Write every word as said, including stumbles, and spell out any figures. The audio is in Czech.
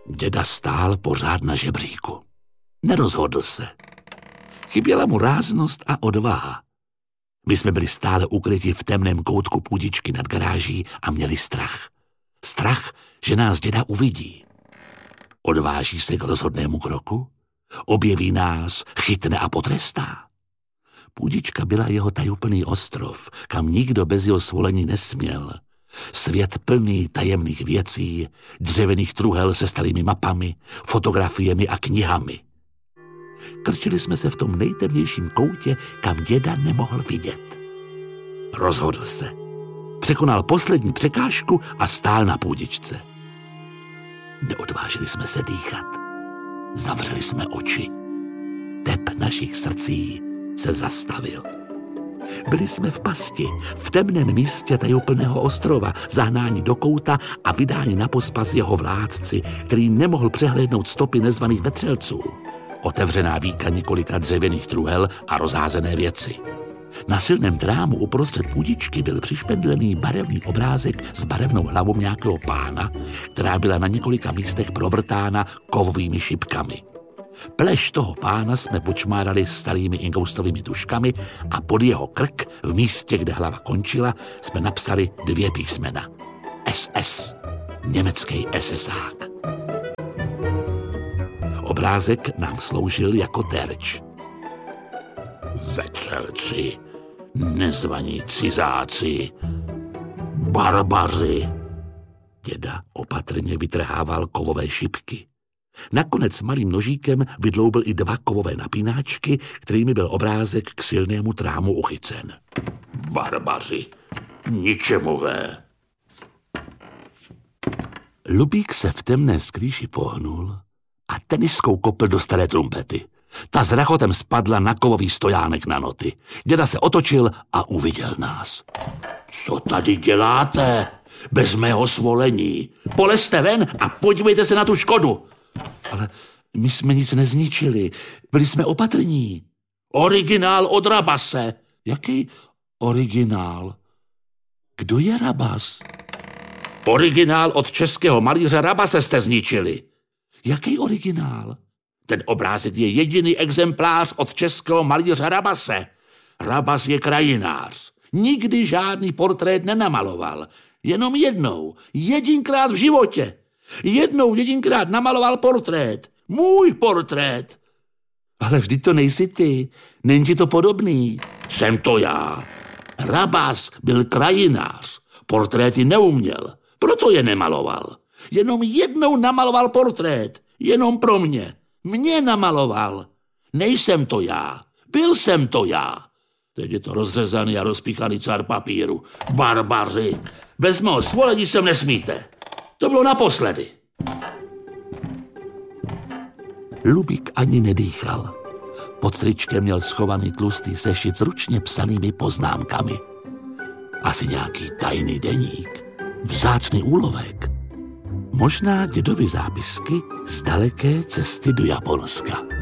Děda stál pořád na žebříku. Nerozhodl se. Chyběla mu ráznost a odvaha. My jsme byli stále ukryti v temném koutku půdičky nad garáží a měli strach. Strach, že nás děda uvidí. Odváží se k rozhodnému kroku? Objeví nás, chytne a potrestá? Půdička byla jeho tajuplný ostrov, kam nikdo bez jeho svolení nesměl. Svět plný tajemných věcí, dřevěných truhel se starými mapami, fotografiemi a knihami. Krčili jsme se v tom nejtemnějším koutě, kam děda nemohl vidět. Rozhodl se. Překonal poslední překážku a stál na půdičce. Neodvážili jsme se dýchat. Zavřeli jsme oči. Tep našich srdcí se zastavil. Byli jsme v pasti, v temném místě tajuplného ostrova, zahnáni do kouta a vydáni na pospas jeho vládci, který nemohl přehlédnout stopy nezvaných vetřelců. Otevřená víka několika dřevěných truhel a rozházené věci. Na silném trámu uprostřed půdičky byl přišpendlený barevný obrázek s barevnou hlavou nějakého pána, která byla na několika místech provrtána kovovými šipkami. Pleš toho pána jsme počmárali starými ingoustovými tužkami a pod jeho krk, v místě, kde hlava končila, jsme napsali dvě písmena. S S. Německý esesák. Obrázek nám sloužil jako terč. Vetřelci, nezvaní cizáci, barbaři. Děda opatrně vytrhával kovové šipky. Nakonec malým nožíkem vydloubil i dva kovové napínáčky, kterými byl obrázek k silnému trámu uchycen. Barbaři, ničemové. Lubík se v temné skrýši pohnul a teniskou kopl do staré trumpety. Ta s rachotem spadla na kovový stojánek na noty. Děda se otočil a uviděl nás. Co tady děláte? Bez mého svolení. Polezte ven a podívejte se na tu škodu. Ale my jsme nic nezničili. Byli jsme opatrní. Originál od Rabase. Jaký originál? Kdo je Rabas? Originál od českého malíře Rabase jste zničili. Jaký originál? Ten obrázek je jediný exemplář od českého malíře Rabase. Rabas je krajinář. Nikdy žádný portrét nenamaloval. Jenom jednou. Jedinkrát v životě. Jednou jedinkrát namaloval portrét. Můj portrét. Ale vždyť to nejsi ty. Není ti to podobný. Jsem to já. Rabas byl krajinář. Portréty neuměl. Proto je nemaloval. Jenom jednou namaloval portrét. Jenom pro mě. Mě namaloval. Nejsem to já. Byl jsem to já. Teď je to rozřezaný a rozpíchaný car papíru. Barbaři. Bez mého svolení sem nesmíte. To bylo naposledy. Lubík ani nedýchal. Pod tričkem měl schovaný tlustý sešit s ručně psanými poznámkami. Asi nějaký tajný deník. Vzácný úlovek. Možná dědovy zápisky z daleké cesty do Japonska.